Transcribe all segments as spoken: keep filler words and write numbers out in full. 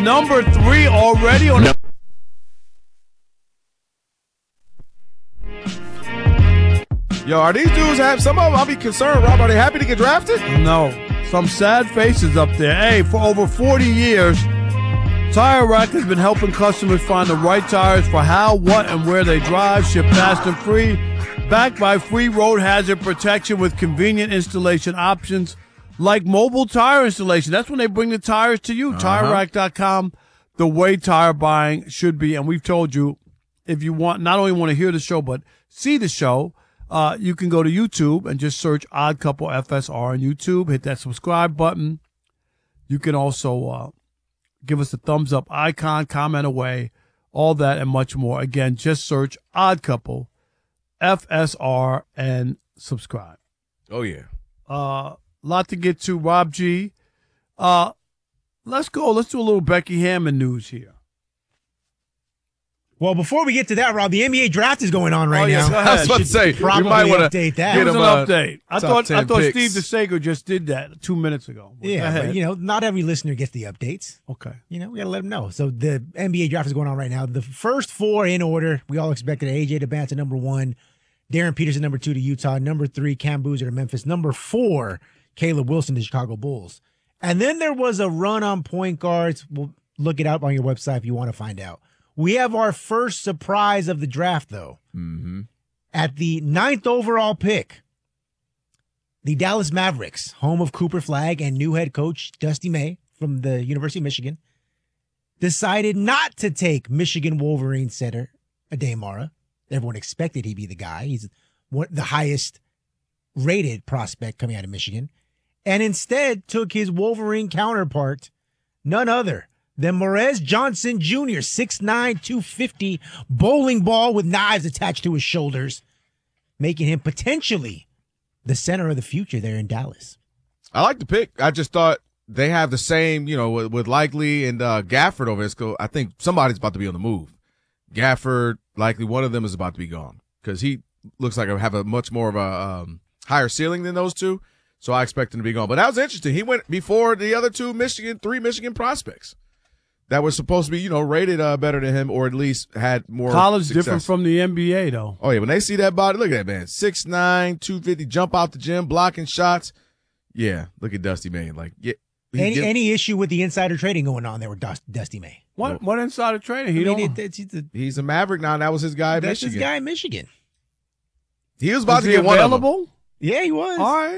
number three already on the. Yo, are these dudes have some of them? I'll be concerned, Rob. Are they happy to get drafted? No. Some sad faces up there. Hey, for over forty years, Tire Rack has been helping customers find the right tires for how, what, and where they drive, ship fast and free, backed by free road hazard protection with convenient installation options like mobile tire installation. That's when they bring the tires to you. Uh-huh. Tire Rack dot com, the way tire buying should be. And we've told you, if you want, not only want to hear the show, but see the show, Uh, you can go to YouTube and just search Odd Couple F S R on YouTube. Hit that subscribe button. You can also uh, give us a thumbs up icon, comment away, all that and much more. Again, just search Odd Couple F S R and subscribe. Oh, yeah. A uh, lot to get to, Rob G. Uh, let's go. Let's do a little Becky Hammon news here. Well, before we get to that, Rob, the N B A draft is going on right oh, yes, now. I was about to say, probably we might want to update that. Give us an uh, update. I thought I thought picks. Steve DeSager just did that two minutes ago. Yeah, but, you know, not every listener gets the updates. Okay. You know, we got to let them know. So the N B A draft is going on right now. The first four in order, we all expected A J DeBance at number one, Darren Peterson number two to Utah, number three, Cam Boozer to Memphis, number four, Caleb Wilson to Chicago Bulls. And then there was a run on point guards. We'll look it up on your website if you want to find out. We have our first surprise of the draft, though. Mm-hmm. At the ninth overall pick, the Dallas Mavericks, home of Cooper Flagg and new head coach Dusty May from the University of Michigan, decided not to take Michigan Wolverine center Adem Mara. Everyone expected he'd be the guy. He's one, the highest rated prospect coming out of Michigan. And instead took his Wolverine counterpart, none other than Morez Johnson Junior, six nine, two fifty, bowling ball with knives attached to his shoulders, making him potentially the center of the future there in Dallas. I like the pick. I just thought they have the same, you know, with, with Likely and uh, Gafford over there. I think somebody's about to be on the move. Gafford, Likely, one of them is about to be gone because he looks like I have a much more of a um, higher ceiling than those two. So I expect him to be gone. But that was interesting. He went before the other two Michigan, three Michigan prospects that were supposed to be, you know, rated uh, better than him or at least had more College success. different from the N B A, though. Oh, yeah. When they see that body, look at that, man. six nine, two fifty, jump out the gym, blocking shots. Yeah, look at Dusty May. Like, yeah. Any get, any issue with the insider trading going on there with Dust, Dusty May? What what insider trading? He I mean, don't. it, it's, it's a, he's a Maverick now. And that was his guy in that's Michigan. his guy in Michigan. He was about Is to he get one of them. available? Yeah, he was. All right.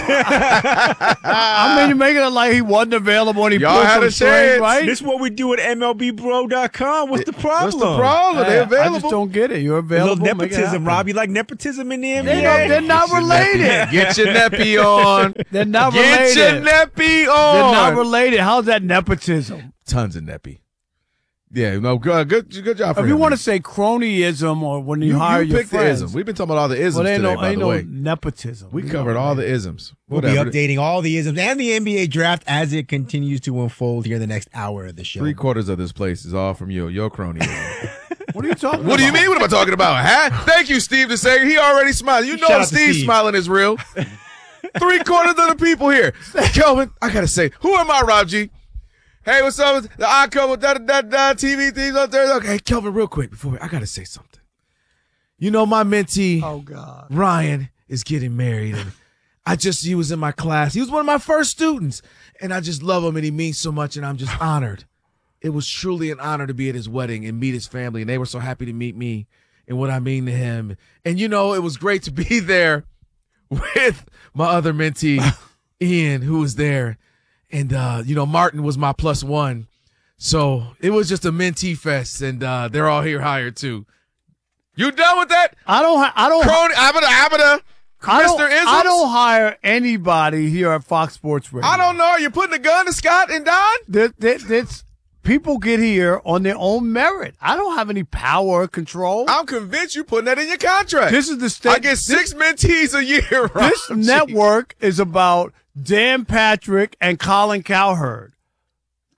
I mean, you're making it like he wasn't available and he Y'all pulled had some a strings, chance. right? This is what we do at M L B bro dot com. What's the problem? What's the problem? Hey, They I available. just don't get it. You're A available. little Make it nepotism, happen. Rob. You like nepotism in the N B A? They don't, they're not Get your related. neppy- Get your neppy on. They're not Get related. your neppy They're on. not related. How's that nepotism? Tons of neppy. Yeah, no, good, good, good job for If him. you want to man. say cronyism or when you, you, hire you your pick the friends, isms. We've been talking about all the isms well, ain't today, no, by ain't the no way. nepotism. We You covered know, all man. the isms. We'll Whatever. be updating all the isms and the N B A draft as it continues to unfold here the next hour of the show. Three quarters of this place is all from you, your crony. What are you talking What do you about? mean? What am I talking about? Huh? Thank you, Steve DeSager. He already smiled. You know Shout out to Steve Steve. smiling is real. Three quarters of the people here. Kelvin, I gotta say, who am I, Rob G? Hey, what's up? The Odd Couple, da da da da, T V things up there. Okay, hey, Kelvin, real quick before we, I gotta say something. You know, my mentee, Oh God. Ryan, is getting married, and I just he was in my class. He was one of my first students, and I just love him, and he means so much, and I'm just honored. It was truly an honor to be at his wedding and meet his family, and they were so happy to meet me and what I mean to him. And, you know, it was great to be there with my other mentee, Ian, who was there. And, uh, you know, Martin was my plus one. So it was just a mentee fest, and uh, they're all here hired, too. You done with that? I don't. Ha- I don't. Crony, abada, abada, I don't, Mister Isms? I don't hire anybody here at Fox Sports Radio. I don't know. Are you putting a gun to Scott and Don? That, that, that's people get here on their own merit. I don't have any power or control. I'm convinced you're putting that in your contract. This is the state. I get six mentees a year. Rob This G. network is about Dan Patrick and Colin Cowherd.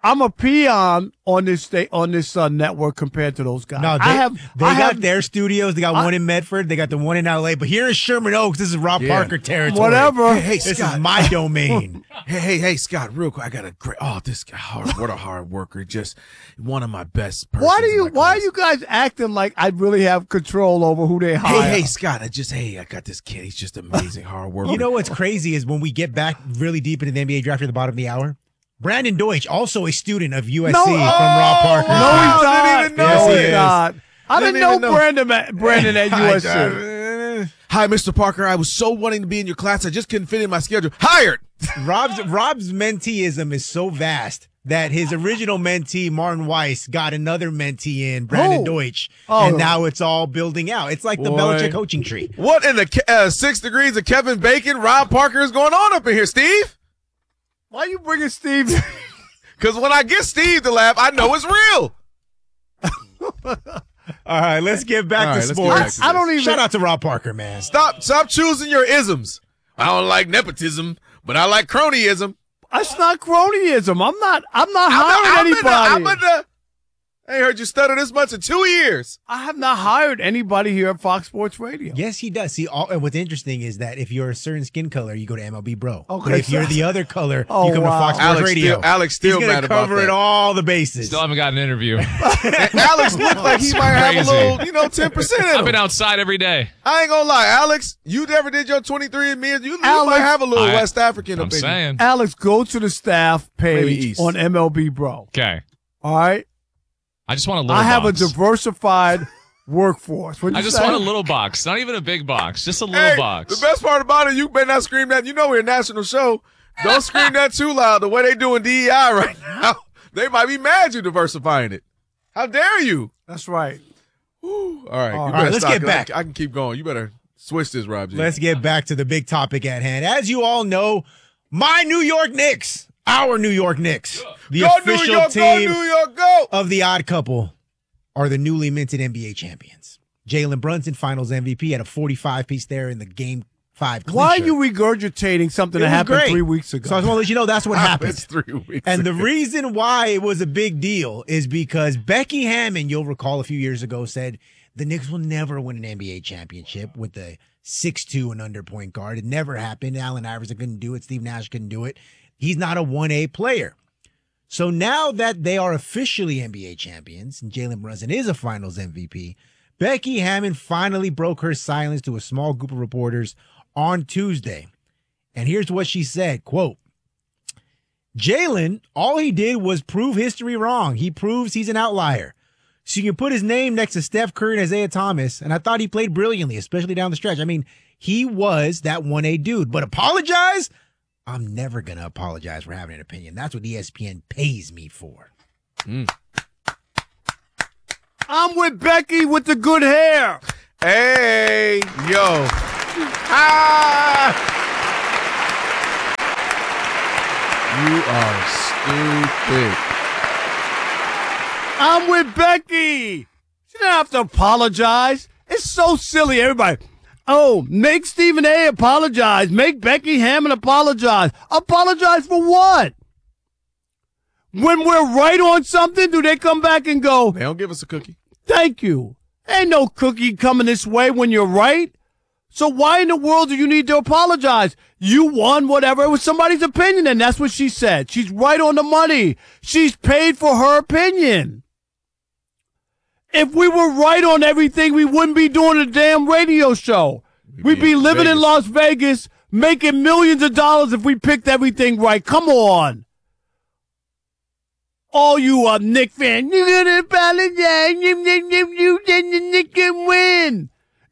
I'm a peon on this state on this uh, network compared to those guys. No, they, I have. they I got have, their studios. They got I, one in Medford. They got the one in L A. But here in Sherman Oaks, this is Rob Yeah. Parker territory. Whatever. Hey, hey, This Scott. is my domain. Hey, hey, hey, Scott, real quick. I got a great. Oh, this guy, hard, what a hard worker. Just one of my best persons. Why do in you? my Why are class. you guys acting like I really have control over who they hire? Hey, hey, Scott, I just, hey, I got this kid. He's just amazing, hard worker. You know what's crazy is when we get back really deep into the N B A draft at the bottom of the hour, Brandon Deutsch, also a student of U S C No, from oh, Rob Parker. No, Wow, he's not. didn't even know Yes, no, he he's is. not. I Didn't didn't know, even know. Brandon at, Brandon at U S C. Hi, Hi, Mister Parker. I was so wanting to be in your class. I just couldn't fit in my schedule. Hired. Rob's Rob's menteeism is so vast that his original mentee, Martin Weiss, got another mentee in, Brandon Oh. Deutsch. Oh. And now it's all building out. It's like the Boy. Belichick coaching tree. What in the Ke- uh, six degrees of Kevin Bacon, Rob Parker is going on up in here, Steve? Why you bringing Steve? Because when I get Steve to laugh, I know it's real. All right, let's get back All to right, let's get sports. back to I don't even. Shout out to Rob Parker, man. Stop, stop choosing your isms. I don't like nepotism, but I like cronyism. That's not cronyism. I'm not. I'm not I'm hiring the- I'm in the- anybody. I'm in the- I ain't heard you stutter this much in two years. I have not hired anybody here at Fox Sports Radio. Yes, he does. See, all, and what's interesting is that if you're a certain skin color, you go to M L B Bro. Okay, but if so- you're the other color, Oh, you come wow. to Fox Sports Alex Radio. still, Alex still He's gonna mad about cover that. it all the bases. Still haven't got an interview. And Alex looked like he might have a Crazy. little, you know, ten percent in I've him. been outside every day. I ain't gonna lie, Alex. You never did your twenty-three and me. You, you Alex, might have a little I- West African I'm opinion. saying. Alex, go to the staff Maybe page East. on M L B Bro. Okay. All right. I just want a little I have box. a diversified workforce. What'd I you just say? want a little box. Not even a big box. Just a little Hey, box. the best part about it, you better not scream that. You know we're a national show. Don't scream that too loud. The way they doing D E I right now, they might be mad you diversifying it. How dare you? That's right. Whew. All right, you All better right, let's stop, get 'cause I- back. I, can keep going. You better switch this, Rob G. Let's get back to the big topic at hand. As you all know, my New York Knicks, our New York Knicks, the go official New York, team go New York, go. of the Odd Couple, are the newly minted N B A champions. Jalen Brunson, Finals M V P, had a forty-five piece there in the Game Five. Why are clincher. you regurgitating something It that was happened great. three weeks ago? So I just want to let you know that's what happened. It's three weeks. And the ago. reason why it was a big deal is because Becky Hammon, you'll recall a few years ago, said the Knicks will never win an N B A championship with the six two and under point guard. It never happened. Allen Iverson couldn't do it. Steve Nash couldn't do it. He's not a one A player. So now that they are officially N B A champions and Jalen Brunson is a Finals M V P, Becky Hammon finally broke her silence to a small group of reporters on Tuesday. And here's what she said, quote, Jalen, all he did was prove history wrong. He proves he's an outlier. So you can put his name next to Steph Curry and Isaiah Thomas, and I thought he played brilliantly, especially down the stretch. I mean, he was that one A dude. But apologize? I'm never going to apologize for having an opinion. That's what E S P N pays me for. I'm with Becky with the good hair. Hey, yo. Ah! You are stupid. I'm with Becky. She didn't have to apologize. It's so silly, everybody. Oh, make Stephen A. apologize. Make Becky Hammon apologize. Apologize for what? When we're right on something, do they come back and go, They don't give us a cookie. thank you? Ain't no cookie coming this way when you're right. So why in the world do you need to apologize? You won whatever. It was somebody's opinion, and that's what she said. She's right on the money. She's paid for her opinion. If we were right on everything, we wouldn't be doing a damn radio show. We'd be living in Vegas. Las Vegas, making millions of dollars if we picked everything right. Come on. All you uh, Knick fans, you're going to apologize. You, you, you, you, then the Knicks can win.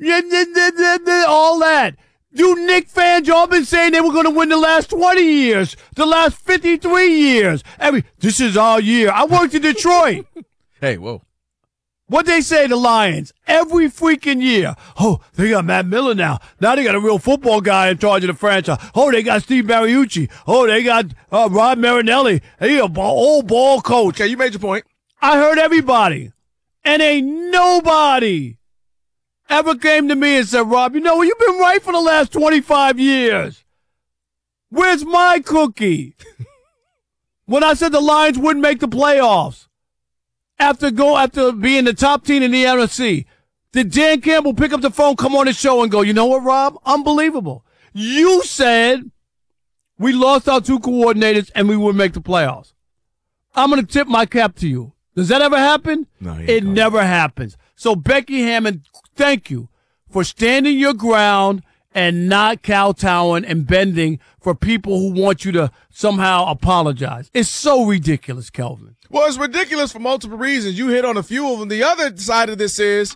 All that. You Knick fans, y'all been saying they were going to win the last twenty years, the last fifty-three years. Every, this is our year. I worked in Detroit. Hey, whoa. What they say, the Lions, every freaking year. Oh, they got Matt Miller now. Now they got a real football guy in charge of the franchise. Oh, they got Steve Mariucci. Oh, they got uh, Rod Marinelli. He a ball, old ball coach. Okay, you made your point. I heard everybody. And ain't nobody ever came to me and said, Rob, you know what? You've been right for the last twenty-five years. Where's my cookie? when I said the Lions wouldn't make the playoffs after go after being the top team in the N F C. Did Dan Campbell pick up the phone, come on the show, and go, you know what, Rob? Unbelievable. You said we lost our two coordinators and we would make the playoffs. I'm going to tip my cap to you. Does that ever happen? No, he ain't it gonna. never happens. So, Becky Hammon, thank you for standing your ground and not kowtowing and bending for people who want you to somehow apologize. It's so ridiculous, Kelvin. Well, it's ridiculous for multiple reasons. You hit on a few of them. The other side of this is,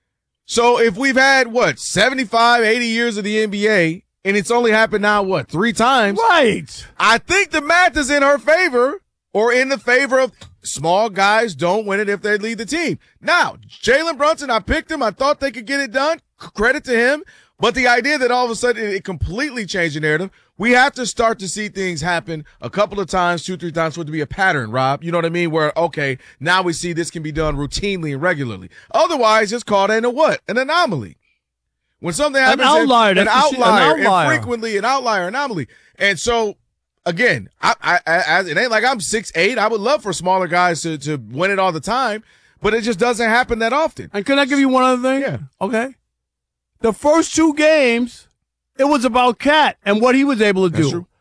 so if we've had, what, seventy-five, eighty years of the N B A, and it's only happened now, what, three times? Right. I think the math is in her favor, or in the favor of small guys don't win it if they lead the team. Now, Jalen Brunson, I picked him. I thought they could get it done. Credit to him. But the idea that all of a sudden it completely changed the narrative, we have to start to see things happen a couple of times, two, three times for it to be a pattern, Rob. You know what I mean? Where, okay, now we see this can be done routinely and regularly. Otherwise, it's called an a what? An anomaly. When something happens, An outlier. an That's the shit, an outlier, outlier. infrequently an outlier, anomaly. And so, again, I, I, I, it ain't like I'm six eight. I would love for smaller guys to, to win it all the time, but it just doesn't happen that often. And can I give you one other thing? Yeah. Okay. The first two games, it was about Cat and what he was able to That's do. true.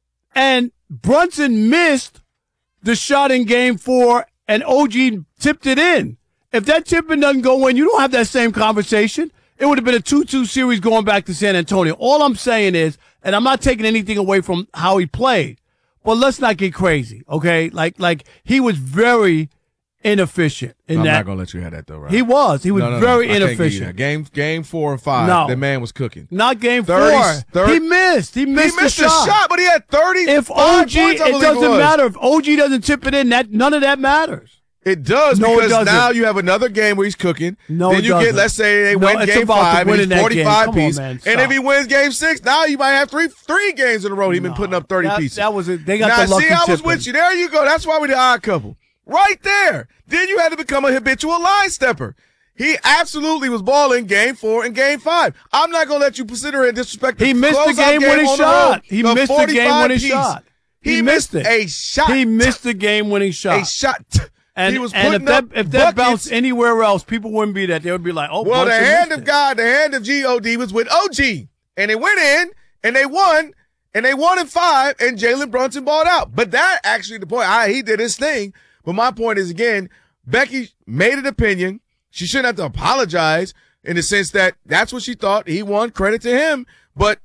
And Brunson missed the shot in game four, and O G tipped it in. If that tipping doesn't go in, you don't have that same conversation. It would have been a two two series going back to San Antonio. All I'm saying is, and I'm not taking anything away from how he played, but let's not get crazy, okay? Like, like he was very inefficient in I'm that. not gonna let you have that though, Rob. He was. He was No, no, no. very I can't give you that. inefficient. Game game four and five. No. The man was cooking. Not game thirty, four. thirty he missed. He missed, he missed the shot. shot, but he had thirty. If O G, points, I it believe doesn't was. matter. If O G doesn't tip it in, that none of that matters. It does No, it because doesn't. now you have another game where he's cooking. No, then it you doesn't. get, let's say they No, win it's game about the five and winning he's that game. forty-five Come on, piece. man. And Stop. if he wins game six, now you might have three three games in a row. He's been putting up thirty that, pieces. That was it. They got now, the lucky see, I was tipping. with you. There you go. That's why we the odd couple. Right there. Then you had to become a habitual line stepper. He absolutely was balling game four and game five. I'm not going to let you consider it disrespect. He missed the closeout game-winning on the shot. road, He the missed the game-winning piece. shot. He, He missed, missed it. a shot. He missed the game-winning shot. a shot. And, he was and if putting that up if that buckets. bounced anywhere else, people wouldn't be that. They would be like, "Oh, Well, the Brunson hand missed of it. God, the hand of G O D was with O G, and it went in, and they won, and they won in five, and Jalen Brunson balled out. But that actually the point. I, he did his thing. But my point is again, Becky made an opinion. She shouldn't have to apologize in the sense that that's what she thought. He won. Credit to him. But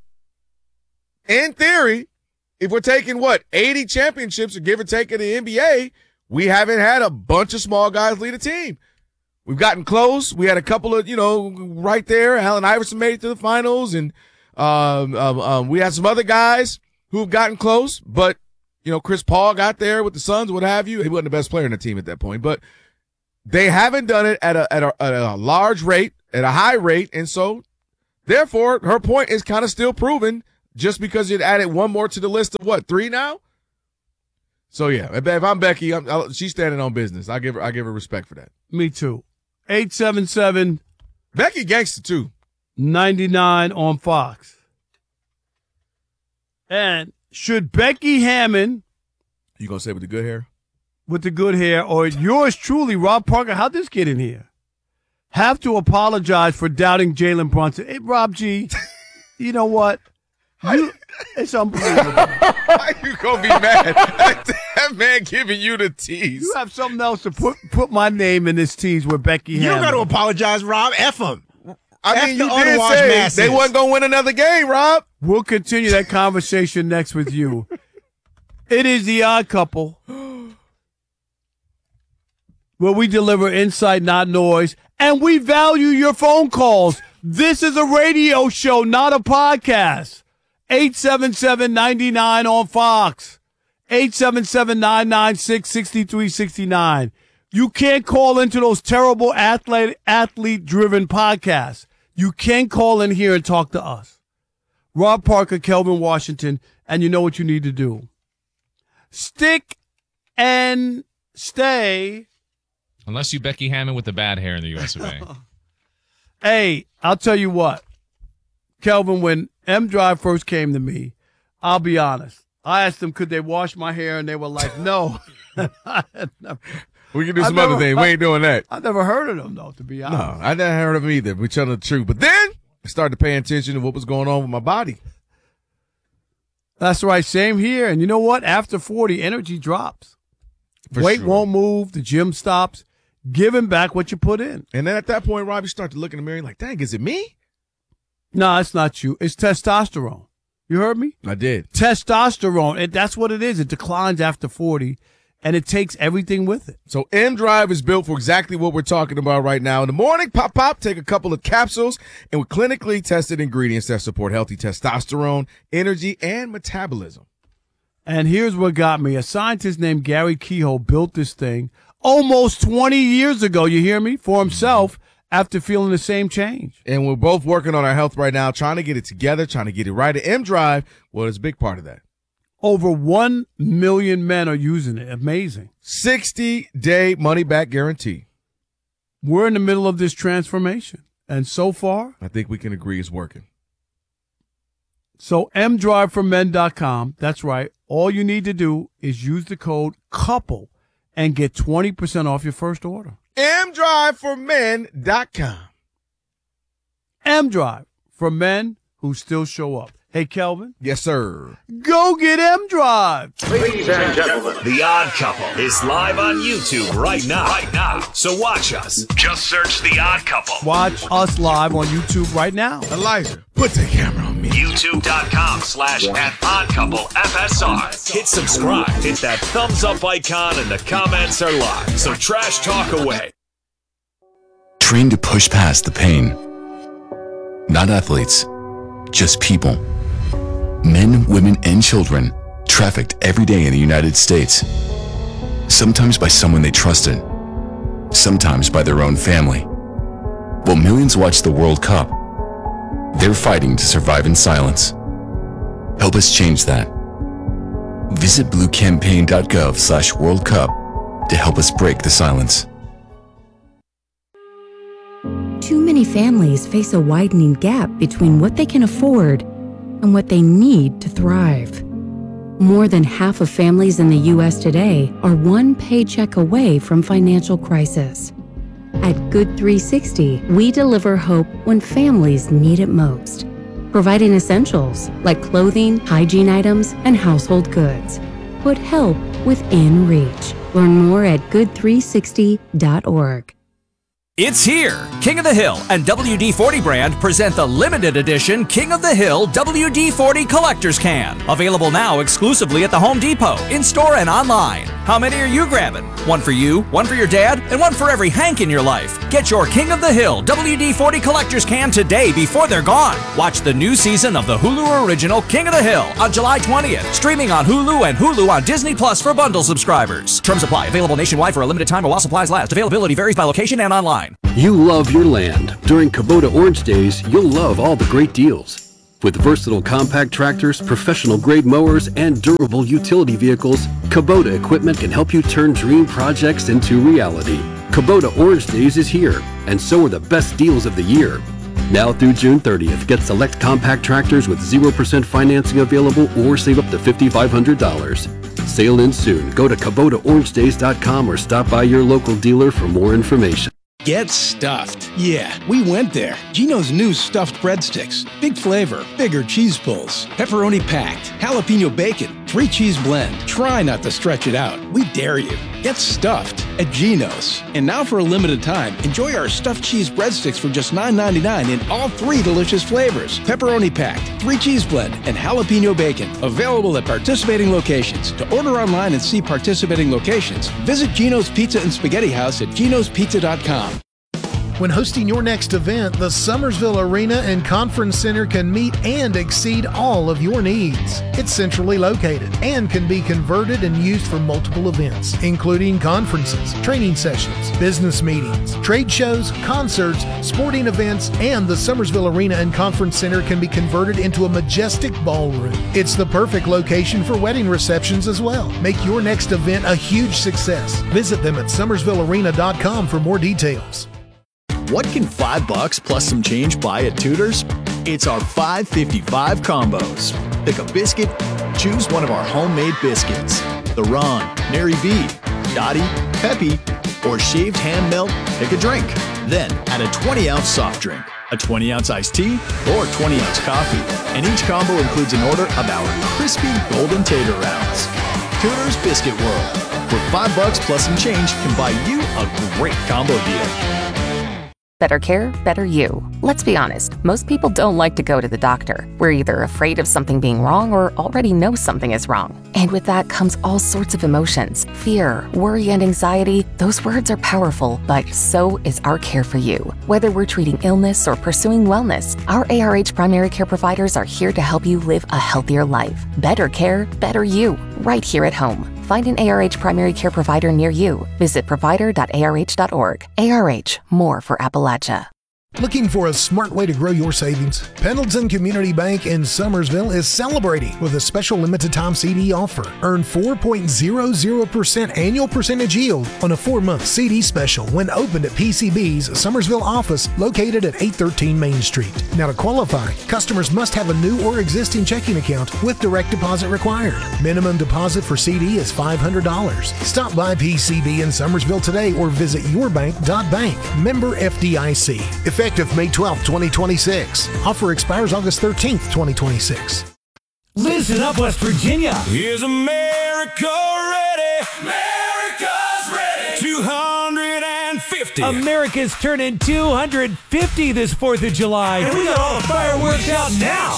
in theory, if we're taking what eighty championships or give or take in the N B A, we haven't had a bunch of small guys lead a team. We've gotten close. We had a couple of, you know, right there. Allen Iverson made it to the finals, and um, um, um, we had some other guys who've gotten close. But, you know, Chris Paul got there with the Suns, what have you. He wasn't the best player in the team at that point. But they haven't done it at a, at a, at a large rate, at a high rate. And so, therefore, her point is kind of still proven just because you'd added one more to the list of, what, three now? So yeah, if, if I'm Becky, I'm, I'll, she's standing on business. I give her, I give her respect for that. Me too. eight seven seven, Becky gangster too. ninety-nine on Fox. And should Becky Hammon, You gonna say with the good hair? with the good hair, or yours truly, Rob Parker, how'd this get in here, have to apologize for doubting Jalen Brunson? Hey, Rob G, you know what? You, it's unbelievable. Why you gonna be mad? That man giving you the tease. You have something else to put put my name in this tease with Becky You don't Hammon. got to apologize, Rob. F him. I F mean, the you did unwashed say masses. they wasn't gonna win another game, Rob. We'll continue that conversation next with you. It is The Odd Couple, where we deliver insight, not noise, and we value your phone calls. This is a radio show, not a podcast. eight seven seven, nine nine on Fox. eight seven seven, nine nine six, six three six nine. You can't call into those terrible athlete, athlete-driven podcasts. You can call in here and talk to us. Rob Parker, Kelvin Washington, and you know what you need to do. Stick and stay. Unless you Becky Hammon with the bad hair in the U S of A. Hey, I'll tell you what. Kelvin, when M Drive first came to me, I'll be honest. I asked them, could they wash my hair, and they were like, no. I had never, We can do I some never- other things. We ain't doing that. I never heard of them, though, to be No, honest. I never heard of them either. We telling the truth. But then I started paying attention to what was going on with my body. That's right. Same here. And you know what? After forty, energy drops. For Weight sure. won't move. The gym stops. Giving back what you put in. And then at that point, Rob, you start to look in the mirror like, dang, is it me? No, it's not you. It's testosterone. You heard me? I did. Testosterone. It, that's what it is. It declines after forty, and it takes everything with it. So M Drive is built for exactly what we're talking about right now. In the morning, pop, pop, take a couple of capsules, and with clinically tested ingredients that support healthy testosterone, energy, and metabolism. And here's what got me. A scientist named Gary Kehoe built this thing almost twenty years ago, you hear me, for himself after feeling the same change. And we're both working on our health right now, trying to get it together, trying to get it right. And M Drive, well, it's a big part of that. Over one million men are using it. Amazing. sixty-day money-back guarantee. We're in the middle of this transformation. And so far, I think we can agree it's working. so m drive for men dot com. That's right. All you need to do is use the code COUPLE and get twenty percent off your first order. M Drive for men dot com. M-Drive for men who still show up. Hey, Kelvin, Yes, sir. go get M-Drive. Ladies and gentlemen, The Odd Couple is live on YouTube right now. Right now. So watch us. Just search The Odd Couple. Watch us live on YouTube right now. Elijah, put the camera on me. YouTube.com slash at Odd Couple F S R. Hit subscribe. Hit that thumbs up icon and the comments are live. So trash talk away. Trained to push past the pain. Not athletes, just people. Men, women, and children trafficked every day in the United States. Sometimes by someone they trusted, sometimes by their own family. While millions watch the World Cup, they're fighting to survive in silence. Help us change that. Visit bluecampaign.gov slash World Cup to help us break the silence. Too many families face a widening gap between what they can afford and what they need to thrive. More than half of families in the U S today are one paycheck away from financial crisis. At Good three sixty, we deliver hope when families need it most, providing essentials like clothing, hygiene items, and household goods. Put help within reach. Learn more at good three sixty dot org. It's here! King of the Hill and W D forty brand present the limited edition King of the Hill W D forty Collector's Can. Available now exclusively at the Home Depot, in-store and online. How many are you grabbing? One for you, one for your dad, and one for every Hank in your life. Get your King of the Hill W D forty Collector's Can today before they're gone. Watch the new season of the Hulu original King of the Hill on July twentieth. Streaming on Hulu and Hulu on Disney Plus for bundle subscribers. Terms apply. Available nationwide for a limited time or while supplies last. Availability varies by location and online. You love your land. During Kubota Orange Days, you'll love all the great deals. With versatile compact tractors, professional grade mowers, and durable utility vehicles, Kubota equipment can help you turn dream projects into reality. Kubota Orange Days is here, and so are the best deals of the year. Now through June thirtieth, get select compact tractors with zero percent financing available or save up to five thousand five hundred dollars. Sale ends soon. Go to Kubota Orange Days dot com or stop by your local dealer for more information. Get stuffed. Yeah, we went there. Geno's new stuffed breadsticks. Big flavor, bigger cheese pulls, pepperoni packed, jalapeno bacon, three cheese blend. Try not to stretch it out. We dare you. Get stuffed at Geno's. And now for a limited time, enjoy our stuffed cheese breadsticks for just nine ninety-nine in all three delicious flavors. Pepperoni packed, three cheese blend, and jalapeno bacon. Available at participating locations. To order online and see participating locations, visit Geno's Pizza and Spaghetti House at genos pizza dot com. When hosting your next event, the Summersville Arena and Conference Center can meet and exceed all of your needs. It's centrally located and can be converted and used for multiple events, including conferences, training sessions, business meetings, trade shows, concerts, sporting events, and the Summersville Arena and Conference Center can be converted into a majestic ballroom. It's the perfect location for wedding receptions as well. Make your next event a huge success. Visit them at summersville arena dot com for more details. What can five bucks plus some change buy at Tudor's? It's our five fifty-five combos. Pick a biscuit, Choose one of our homemade biscuits. The Ron, Mary B, Dottie, Peppy, or shaved ham melt, pick a drink. Then add a twenty ounce soft drink, a twenty ounce iced tea, or twenty ounce coffee. And each combo includes an order of our crispy golden tater rounds. Cooter's Biscuit World, where five bucks plus some change can buy you a great combo deal. Better care, better you. Let's be honest, most people don't like to go to the doctor. We're either afraid of something being wrong or already know something is wrong. And with that comes all sorts of emotions. Fear, worry, and anxiety. Those words are powerful, but so is our care for you. Whether we're treating illness or pursuing wellness, our A R H primary care providers are here to help you live a healthier life. Better care, better you, right here at home. Find an A R H primary care provider near you. Visit provider dot A R H dot org. A R H, more for Appalachia. Looking for a smart way to grow your savings? Pendleton Community Bank in Summersville is celebrating with a special limited time C D offer. Earn four point zero zero percent annual percentage yield on a four-month C D special when opened at P C B's Summersville office located at eight thirteen Main Street. Now to qualify, customers must have a new or existing checking account with direct deposit required. Minimum deposit for C D is five hundred dollars. Stop by P C B in Summersville today or visit your bank dot bank. Member F D I C. Effective May twelfth, twenty twenty-six. Offer expires August thirteenth, twenty twenty-six. Listen up, West Virginia. Is America ready? America's ready. two hundred fifty. America's turning two hundred fifty this fourth of July. And we got all the fireworks out now.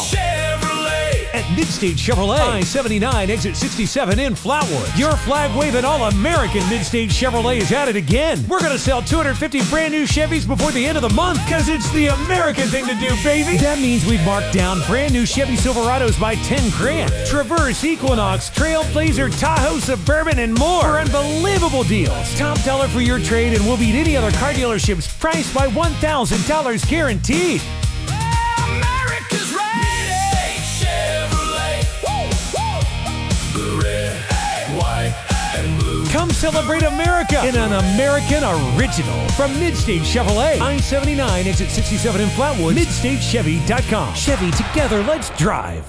At Midstate Chevrolet, I seventy-nine, exit sixty-seven in Flatwood. Your flag-waving all-American Midstate Chevrolet is at it again. We're going to sell two hundred fifty brand new Chevys before the end of the month because it's the American thing to do, baby. That means we've marked down brand new Chevy Silverados by ten grand. Traverse, Equinox, Trailblazer, Tahoe, Suburban, and more for unbelievable deals. Top dollar for your trade and we'll beat any other car dealerships priced by one thousand dollars guaranteed. America's ready. Come celebrate America in an American original from Midstate Chevrolet. I seventy-nine, exit sixty-seven in Flatwood. Midstate Chevy dot com. Chevy, together, let's drive.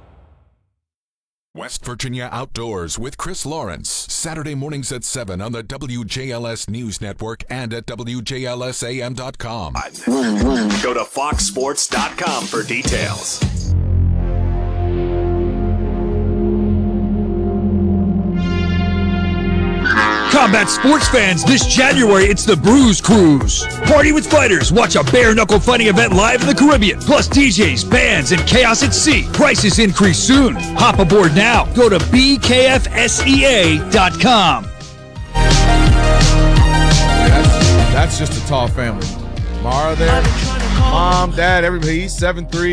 West Virginia Outdoors with Chris Lawrence. Saturday mornings at seven on the W J L S News Network and at W J L S A M dot com. Go to fox sports dot com for details. Combat sports fans, this January it's the Bruise Cruise. Party with fighters, watch a bare-knuckle fighting event live in the Caribbean. Plus D Js, bands, and chaos at sea. Prices increase soon. Hop aboard now. Go to B K F S E A dot com. That's, that's just a tall family. Mara there, mom, dad, everybody. He's seven three.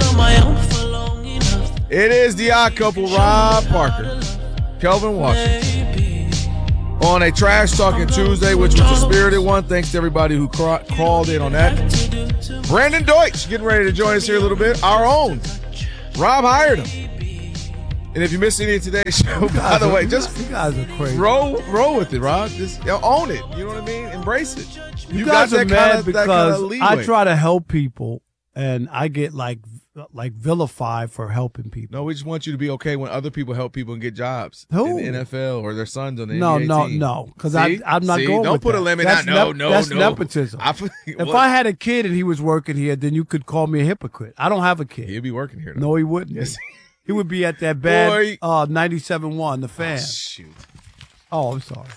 It is the odd couple, Rob Parker, Kelvin Washington. On a Trash Talking Tuesday, which was a spirited one. Thanks to everybody who cra- crawled in on that. Brandon Deutsch getting ready to join us here a little bit. Our own. Rob hired him. And if you missed any of today's show, by the way, just you guys are crazy. Roll, roll with it, Rob. Just you know, own it. You know what I mean? Embrace it. You, You guys got are that mad kinda- that because kinda leeway. I try to help people and I get like like vilified for helping people. No, we just want you to be okay when other people help people and get jobs Who? in the N F L or their sons on the No, N B A no, team. no, because See? I'm not See? going Don't with put that. a limit. That's on, no, nep- no, that's no. nepotism. I, if I had a kid and he was working here, then you could call me a hypocrite. I don't have a kid. He'd be working here. Though. No, he wouldn't. Yes. He would be at that bad Boy. uh, ninety-seven point one, the fan. Oh, shoot. Oh, I'm sorry.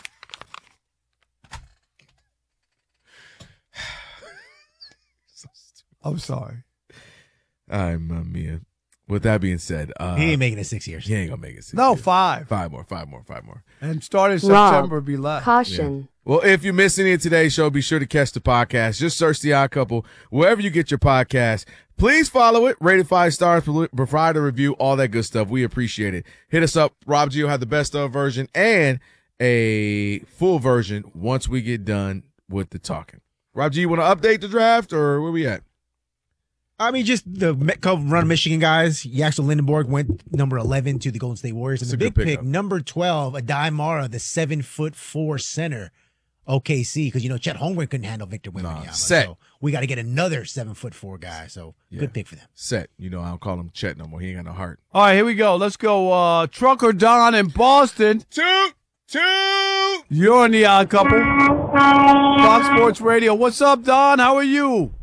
I'm sorry. I'm uh, Mia. With that being said, uh, He ain't making it six years. He ain't gonna make it six. No, years. five. Five more. Five more. Five more. And starting Rob, September, be left. Caution. Yeah. Well, if you missed any of today's show, be sure to catch the podcast. Just search The Odd Couple wherever you get your podcast. Please follow it. Rate it five stars. Provide a review. All that good stuff. We appreciate it. Hit us up. Rob G will have the best of version and a full version once we get done with the talking. Rob G, you want to update the draft or where we at? I mean, just the Metcalf run Michigan guys. Yaxel Lindenborg went number eleven to the Golden State Warriors. And That's the a big good pick, pickup. number twelve, Adai Mara, the seven foot four center O K C because, you know, Chet Holmgren couldn't handle Victor Wembanyama. Nah, set. So we got to get another seven foot four guy. So Yeah. good pick for them. Set. You know, I don't call him Chet no more. He ain't got no heart. All right, here we go. Let's go. Uh, Trucker Don in Boston. Two, two. You're in the Odd Couple. Fox Sports Radio. What's up, Don? How are you?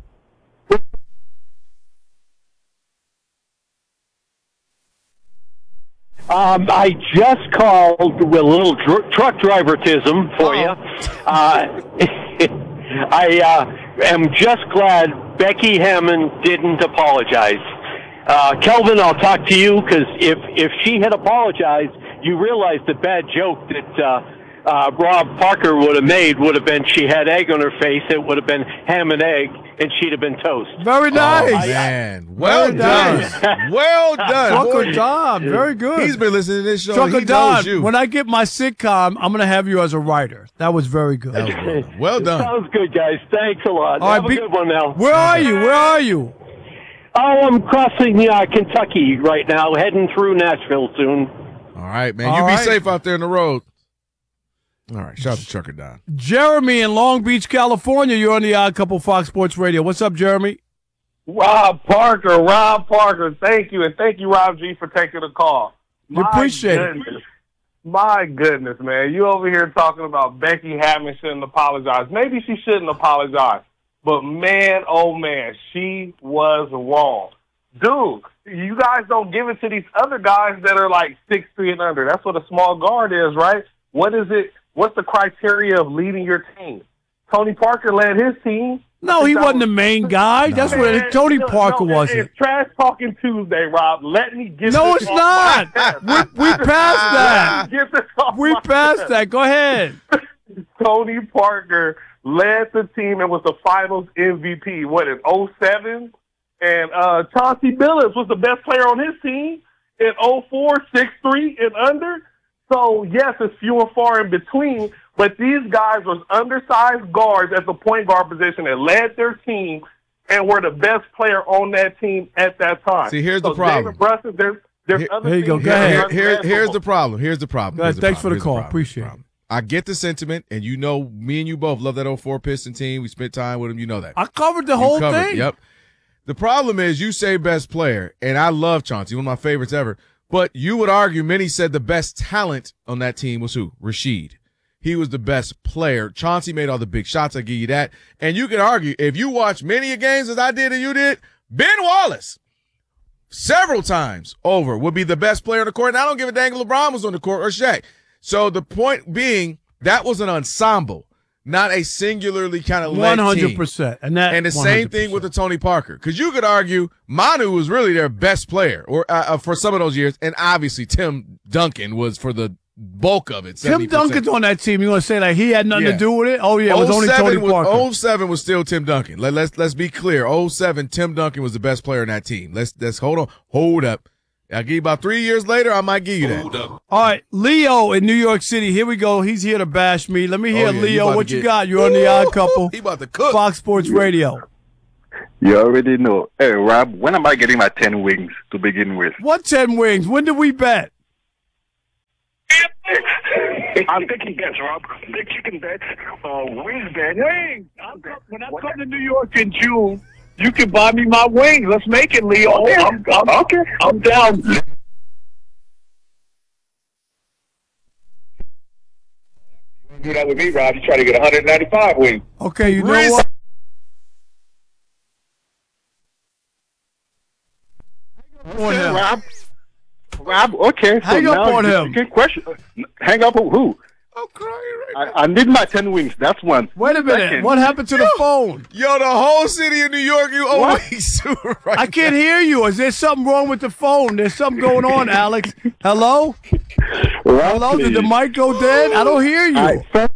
Um, I just called with a little dr- truck drivertism for you. Uh, I uh, am just glad Becky Hammond didn't apologize. Uh, Kelvin, I'll talk to you because if, if she had apologized, you realize the bad joke that uh, uh, Rob Parker would have made would have been she had egg on her face. It would have been ham and egg, and she'd have been toast. Very nice. Oh, man. Well Very done. nice. Well done. Trucker Boy, Don, very good. He's been listening to this show. Trucker He Don, knows you. when I get my sitcom, I'm going to have you as a writer. That was very good. That was well done. Well done. Sounds good, guys. Thanks a lot. All right, Have a be- good one now. Where are you? Where are you? Oh, I'm crossing uh, Kentucky right now, heading through Nashville soon. All right, man. All you right. be safe out there in the road. All right. Shout out to Trucker Don. Jeremy in Long Beach, California. You're on the Odd Couple Fox Sports Radio. What's up, Jeremy? Rob Parker, Rob Parker, thank you, and thank you, Rob G, for taking the call. We appreciate it. goodness. My goodness, man. You over here talking about Becky Hammond shouldn't apologize. Maybe she shouldn't apologize, but man, oh man, she was wrong. Dude, you guys don't give it to these other guys that are like six three and under. That's what a small guard is, right? What is it? What's the criteria of leading your team? Tony Parker led his team. No, he wasn't the main guy. That's what Man, Tony no, Parker no, wasn't. It's Trash Talking Tuesday, Rob. Let me get No, this it's off not. my chest. We, we passed that. Let me get this off We my passed chest. that. Go ahead. Tony Parker led the team and was the Finals M V P. What, in oh seven? And uh, Chauncey Billups was the best player on his team in oh four, six three and under. So, yes, it's few and far in between, but these guys was undersized guards at the point guard position that led their team and were the best player on that team at that time. See, here's so the problem. David Brunson, there's, there's Here- other Here you go. things Go that ahead. are Here, here- here's the unmanageable. problem. Here's the problem. Go ahead. Here's the Thanks for problem. the Here's call. problem. Appreciate Problem. I get the sentiment, and you know, me and you both love that oh four Piston team. We spent time with them. You know that. I covered the You whole covered it. thing. Yep. The problem is you say best player, and I love Chauncey, one of my favorites ever. But you would argue many said the best talent on that team was who? Rashid. He was the best player. Chauncey made all the big shots. I give you that. And you can argue, if you watch many games as I did and you did, Ben Wallace, several times over, would be the best player on the court. And I don't give a dang if LeBron was on the court or Shaq. So the point being, that was an ensemble, not a singularly kind of led One hundred team. percent. And that. And the one hundred same percent. thing with the Tony Parker. Because you could argue Manu was really their best player or uh, uh, for some of those years. And obviously Tim Duncan was for the bulk of it. Tim seventy percent. Duncan's on that team. You want to say like he had nothing Yeah. to do with it? Oh yeah, it was only Tony was, Parker. oh seven was still Tim Duncan. Let, let's let's be clear. oh seven, Tim Duncan was the best player in that team. Let's let's hold on. Hold up. I'll give you about three years later, I might give you that. Hold up. All right, Leo in New York City. Here we go. He's here to bash me. Let me hear, Oh, yeah, you Leo. about What to you get- got? You're on the Odd Couple. He about to cook. Fox Sports Radio. You already know. Hey, Rob, when am I getting my ten wings to begin with? What ten wings? When did we bet? I'm taking bets, Rob. Big chicken bets, uh, wings bet. Wings. I'm co- when I come to New York in June, you can buy me my wings. Let's make it, Leo. Okay. I'm, I'm, Okay. I'm down. Do that with me, Rob. You try to get one hundred ninety-five wings. Okay, you know Riz- what? On him. Rob, Rob, okay. Hang so up now on you- him. you can question. Hang up on who? I'm crying right I, now. I need my ten wings. That's one. Wait a minute. Second. What happened to the phone? Yo, the whole city of New York, you always super right. I can't hear you. Is there something wrong with the phone? There's something going on, Alex. Hello? Rob, Hello? Did the please. mic go dead? I don't hear you. All right, first-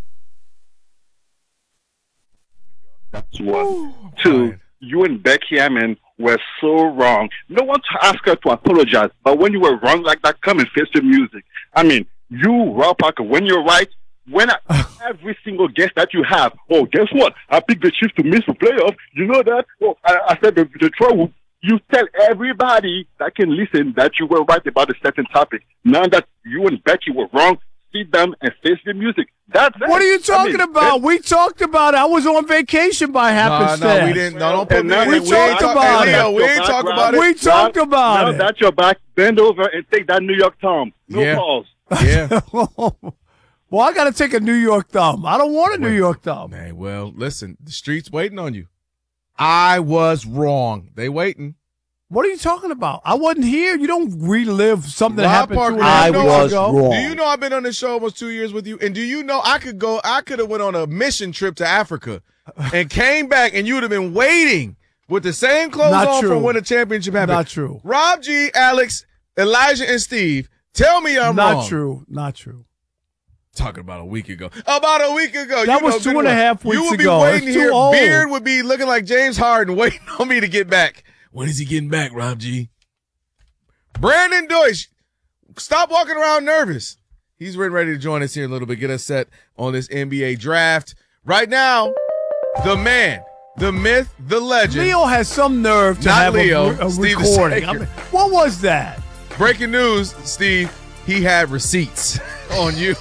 That's one. Two, you and Becky Hammond were so wrong. No one to ask her to apologize, but when you were wrong like that, come and face the music. I mean, you, Rob Parker, when you're right, when I, every single guest that you have, oh, guess what? I picked the Chiefs to miss the playoff. You know that? Oh, I, I said the Detroit will. You tell everybody that can listen that you were right about a certain topic. Now that you and Becky were wrong, sit down and face the music. That's What it. are you talking I mean, about? We talked about it. I was on vacation by happenstance. No, no, we didn't. No, don't put And me now in. We We talked ain't talk- about hey, it. Leo, we ain't talking about it. We talked about now it. that's your back. Bend over and take that New York Tom. No Yeah. pause. Yeah. Well, I got to take a New York thumb. I don't want a New York thumb. Hey, well, listen, the street's waiting on you. I was wrong. They waiting. What are you talking about? I wasn't here. You don't relive something that Rob happened Parker, two and a half do you weeks know- ago. Do you know I've been on this show almost two years with you? And do you know I could go, I could have went on a mission trip to Africa and came back and you would have been waiting with the same clothes Not on true. for when the championship happened. Not true. Rob G, Alex, Elijah, and Steve, tell me I'm Not wrong. true. Not true. Talking about a week ago. About a week ago. That you was know, two good and a one. half weeks You would ago. be waiting It's too here. old. Beard would be looking like James Harden waiting on me to get back. When is he getting back, Rob G? Brandon Deutsch, stop walking around nervous. He's ready, ready to join us here in a little bit, get us set on this N B A draft. Right now, the man, the myth, the legend. Leo has some nerve to Not have Leo, a, a Steve the recording. Saker. I mean, what was that? Breaking news, Steve, he had receipts on you.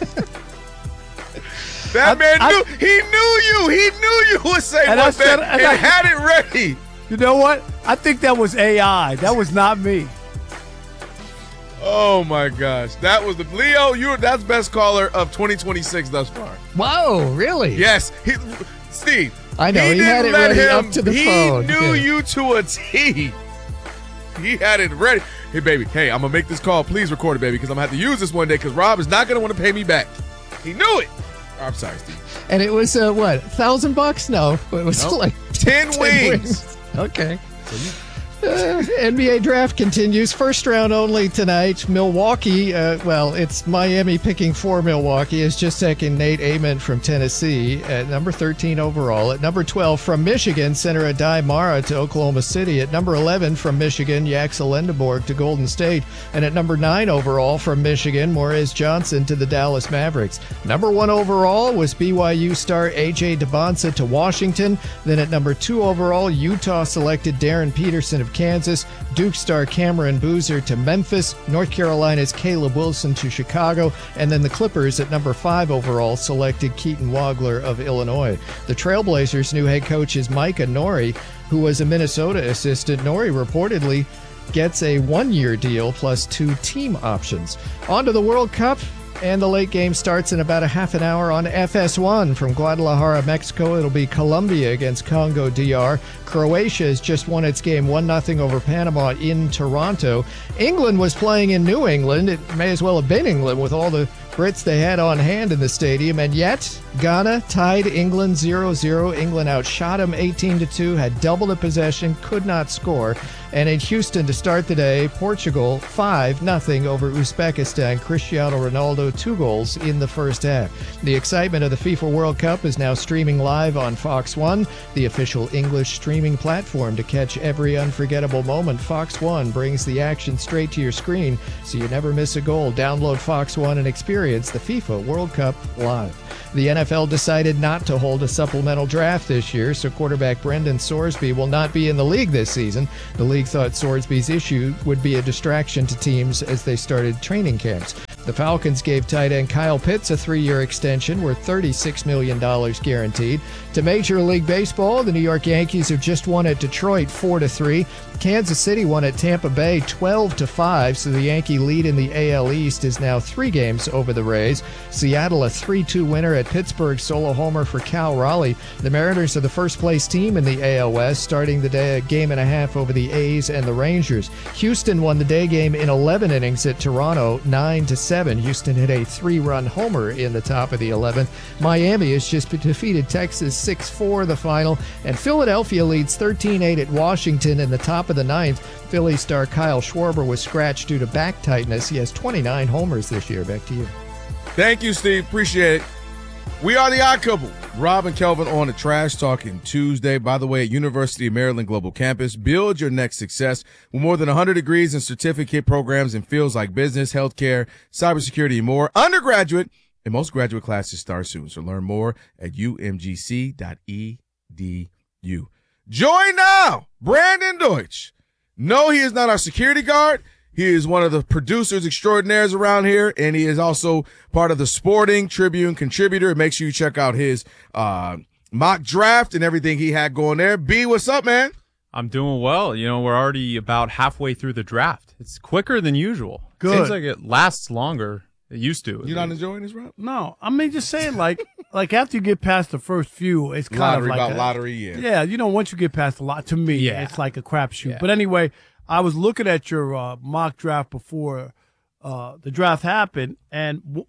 That I- man I- knew, he knew you. He knew you would say And one I said- thing and and I- had it ready. You know what? I think that was A I. That was not me. Oh my gosh, that was the Leo. You that's best caller of twenty twenty-six thus far. Whoa, really? Yes, he, Steve. I know, he didn't had it let ready him, up to the he phone. knew Yeah. you to a T. He had it ready. Hey baby, hey, I'm gonna make this call. Please record it, baby, because I'm gonna have to use this one day. Because Rob is not gonna want to pay me back. He knew it. Oh, I'm sorry, Steve. And it was, uh, what, a thousand bucks? No, it was Nope. like Ten wings. Okay. Uh, N B A draft continues. First round only tonight. Milwaukee, uh, well, it's Miami picking for Milwaukee. Is just second Nate Ament from Tennessee at number thirteen overall. At number twelve from Michigan, center Adai Mara to Oklahoma City. At number eleven from Michigan, Yaxel Lendeborg to Golden State. And at number nine overall from Michigan, Morez Johnson to the Dallas Mavericks. Number one overall was B Y U star A J DeBonsa to Washington. Then at number two overall, Utah selected Darren Peterson of Kansas, Duke star Cameron Boozer to Memphis, North Carolina's Caleb Wilson to Chicago, and then the Clippers at number five overall selected Keaton Wagler of Illinois. The Trailblazers' new head coach is Micah Nori, who was a Minnesota assistant. Nori reportedly gets a one-year deal plus two team options. On to the World Cup. And the late game starts in about a half an hour on F S one from Guadalajara, Mexico. It'll be Colombia against Congo D R. Croatia has just won its game one nothing over Panama in Toronto. England was playing in New England. It may as well have been England with all the Brits they had on hand in the stadium. And yet, Ghana tied England zero zero. England outshot them eighteen to two, had double the possession, could not score. And in Houston to start the day, Portugal five nothing over Uzbekistan. Cristiano Ronaldo two goals in the first half. The excitement of the FIFA World Cup is now streaming live on Fox one, the official English streaming platform to catch every unforgettable moment. Fox one brings the action straight to your screen so you never miss a goal. Download Fox one and experience the FIFA World Cup live. The N F L decided not to hold a supplemental draft this year, so quarterback Brendan Sorsby will not be in the league this season. The league thought Sorsby's issue would be a distraction to teams as they started training camps. The Falcons gave tight end Kyle Pitts a three-year extension worth thirty-six million dollars guaranteed. To Major League Baseball, the New York Yankees have just won at Detroit four to three. Kansas City won at Tampa Bay twelve to five, so the Yankee lead in the A L East is now three games over the Rays. Seattle a three two winner at Pittsburgh, solo homer for Cal Raleigh. The Mariners are the first place team in the A L West, starting the day a game and a half over the A's and the Rangers. Houston won the day game in eleven innings at Toronto, nine to seven. Houston hit a three-run homer in the top of the eleventh. Miami has just defeated Texas six four the final, and Philadelphia leads thirteen eight at Washington in the top of the ninth. Philly star Kyle Schwarber was scratched due to back tightness. He has twenty-nine homers this year. Back to you. Thank you, Steve. Appreciate it. We are the Odd Couple. Rob and Kelvin on a Trash Talking Tuesday. By the way, at University of Maryland Global Campus, build your next success with more than one hundred degrees and certificate programs in fields like business, healthcare, cybersecurity, and more. Undergraduate and most graduate classes start soon. So learn more at u m g c dot e d u. Join now, Brandon Deutsch. No, he is not our security guard. He is one of the producers extraordinaires around here, and he is also part of the Sporting Tribune contributor. Make sure you check out his uh, mock draft and everything he had going there. B, what's up, man? I'm doing well. You know, we're already about halfway through the draft. It's quicker than usual. Good. Seems like it lasts longer. It used to. You're not enjoying this round? No, I mean, just saying, like, like after you get past the first few, it's kind Lottery of like about a, lottery, yeah. Yeah, you know, once you get past a lot, to me, Yeah. it's like a crapshoot. Yeah. But anyway, I was looking at your uh, mock draft before uh, the draft happened, and w-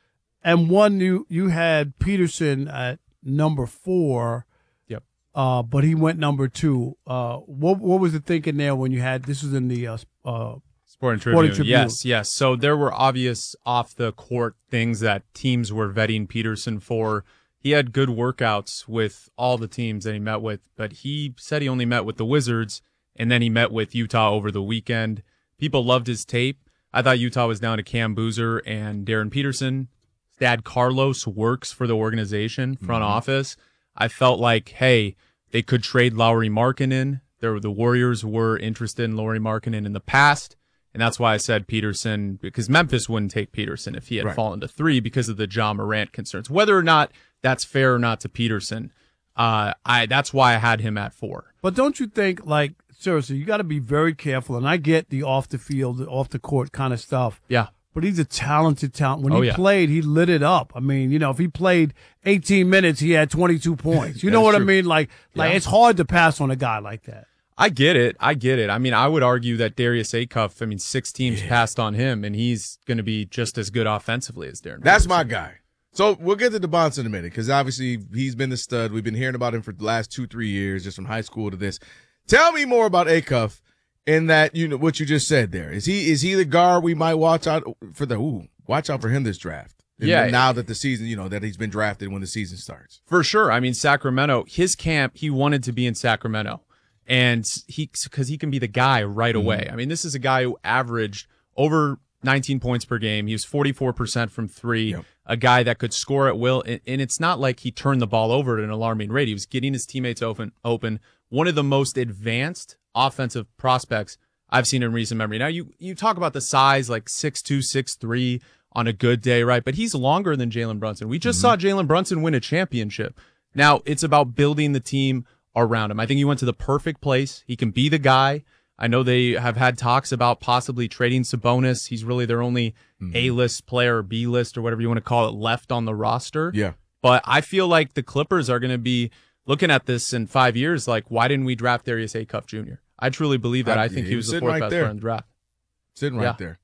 and one you you had Peterson at number four. Yep. Uh, but he went number two. Uh, what what was the thinking there when you had this was in the uh, uh, Sporting Tribune. Sporting Tribune? Yes, yes. So there were obvious off the court things that teams were vetting Peterson for. He had good workouts with all the teams that he met with, but he said he only met with the Wizards, and then he met with Utah over the weekend. People loved his tape. I thought Utah was down to Cam Boozer and Darren Peterson. His dad, Carlos, works for the organization, front Mm-hmm. office. I felt like, hey, they could trade Lauri Markkanen. There, the Warriors were interested in Lauri Markkanen in the past. And that's why I said Peterson, because Memphis wouldn't take Peterson if he had Right. fallen to three because of the Ja Morant concerns. Whether or not that's fair or not to Peterson, uh, I that's why I had him at four. But don't you think, like, seriously, you got to be very careful. And I get the off the field, off the court kind of stuff. Yeah. But he's a talented talent. When Oh, he yeah. played, he lit it up. I mean, you know, if he played eighteen minutes, he had twenty-two points. You know That's what I true. mean? Like, like Yeah. it's hard to pass on a guy like that. I get it. I get it. I mean, I would argue that Darius Acuff, I mean, six teams passed on him, and he's going to be just as good offensively as Darren. That's my guy. So we'll get to DeBonce in a minute because obviously he's been the stud. We've been hearing about him for the last two, three years, just from high school to this. Tell me more about Acuff in that, you know, what you just said there. Is he is he the guard we might watch out for the ooh, watch out for him this draft? And Yeah. now that the season, you know, that he's been drafted when the season starts. For sure. I mean, Sacramento, his camp, he wanted to be in Sacramento. And he, because he can be the guy right away. I mean, this is a guy who averaged over nineteen points per game. He was forty-four percent from three, Yep. a guy that could score at will. And, and it's not like he turned the ball over at an alarming rate. He was getting his teammates open, open. One of the most advanced offensive prospects I've seen in recent memory. Now, you, you talk about the size, like six two, six three on a good day, right? But he's longer than Jalen Brunson. We just saw Jalen Brunson win a championship. Now, it's about building the team around him. I think he went to the perfect place. He can be the guy. I know they have had talks about possibly trading Sabonis. He's really their only A-list player, or B-list, or whatever you want to call it, left on the roster. Yeah. But I feel like the Clippers are going to be looking at this in five years like, why didn't we draft Darius Acuff Junior? I truly believe that. I, I think he, he was, was the fourth right best there. player in the draft. Sitting right Yeah. there.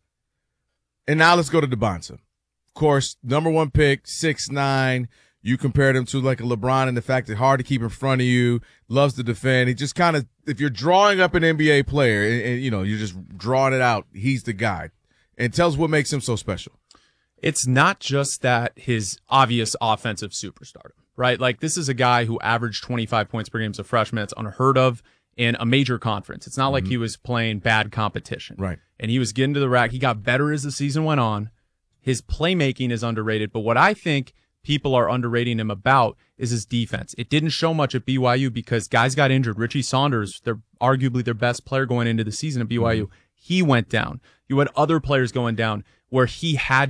And now let's go to DeBonce. Of course, number one pick, six nine. You compared him to like a LeBron in the fact that hard to keep in front of you, loves to defend. He just kind of, if you're drawing up an N B A player and, and, you know, you're just drawing it out, he's the guy. And tell us what makes him so special. It's not just that his obvious offensive superstardom, right? Like, this is a guy who averaged twenty-five points per game as a freshman. It's unheard of in a major conference. It's not like he was playing bad competition. Right. And he was getting to the rack. He got better as the season went on. His playmaking is underrated, but what I think people are underrating him about is his defense. It didn't show much at B Y U because guys got injured. Richie Saunders, they're arguably their best player going into the season at B Y U. Mm-hmm. He went down. You had other players going down where he had